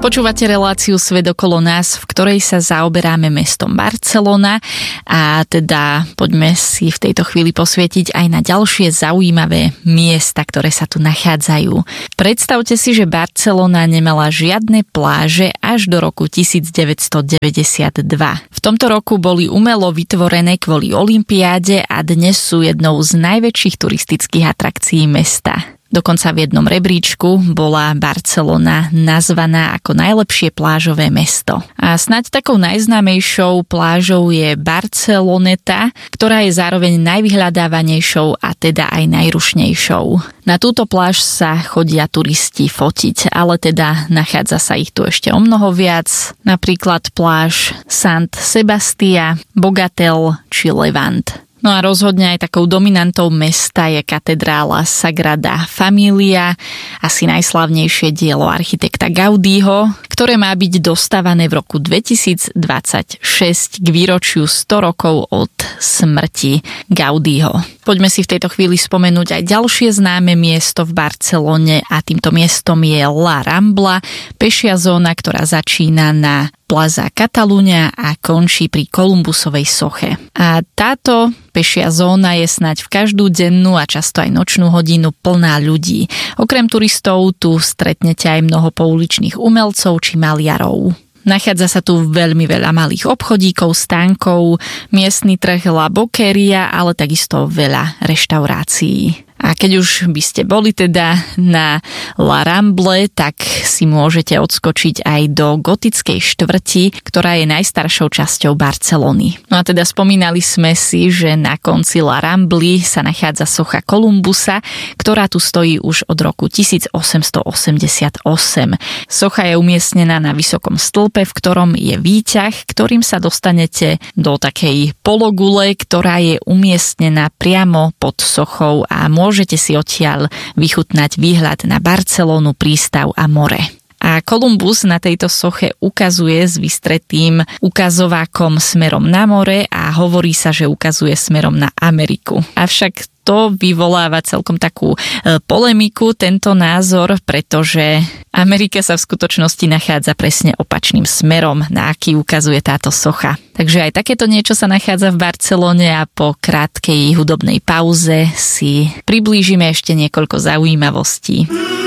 Počúvate reláciu Svet okolo nás, v ktorej sa zaoberáme mestom Barcelona a teda poďme si v tejto chvíli posvietiť aj na ďalšie zaujímavé miesta, ktoré sa tu nachádzajú. Predstavte si, že Barcelona nemala žiadne pláže až do roku 1992. V tomto roku boli umelo vytvorené kvôli olympiáde a dnes sú jednou z najväčších turistických atrakcií mesta. Dokonca v jednom rebríčku bola Barcelona nazvaná ako najlepšie plážové mesto. A snáď takou najznámejšou plážou je Barceloneta, ktorá je zároveň najvyhľadávanejšou a teda aj najrušnejšou. Na túto pláž sa chodia turisti fotiť, ale teda nachádza sa ich tu ešte o mnoho viac, napríklad pláž Sant Sebastià, Bogatel či Levant. No a rozhodne aj takou dominantou mesta je katedrála Sagrada Familia, asi najslavnejšie dielo architekta Gaudího, ktoré má byť dostávané v roku 2026 k výročiu 100 rokov od smrti Gaudího. Poďme si v tejto chvíli spomenúť aj ďalšie známe miesto v Barcelone a týmto miestom je La Rambla, pešia zóna, ktorá začína na Plaza Catalunya a končí pri Kolumbusovej soche. A táto pešia zóna je snáď v každú dennú a často aj nočnú hodinu plná ľudí. Okrem turistov tu stretnete aj mnoho pouličných umelcov či maliarov. Nachádza sa tu veľmi veľa malých obchodíkov, stánkov, miestny trh La Boqueria, ale takisto veľa reštaurácií. A keď už by ste boli teda na La Ramble, tak si môžete odskočiť aj do gotickej štvrti, ktorá je najstaršou časťou Barcelony. No a teda spomínali sme si, že na konci La Rambly sa nachádza socha Kolumbusa, ktorá tu stojí už od roku 1888. Socha je umiestnená na vysokom stĺpe, v ktorom je výťah, ktorým sa dostanete do takej pologule, ktorá je umiestnená priamo pod sochou a môžete si odtiaľ vychutnať výhľad na Barcelonu, prístav a more. A Kolumbus na tejto soche ukazuje s vystretým ukazovákom smerom na more a hovorí sa, že ukazuje smerom na Ameriku. Avšak to vyvoláva celkom takú polemiku, tento názor, pretože Amerika sa v skutočnosti nachádza presne opačným smerom, na aký ukazuje táto socha. Takže aj takéto niečo sa nachádza v Barcelone a po krátkej hudobnej pauze si priblížime ešte niekoľko zaujímavostí.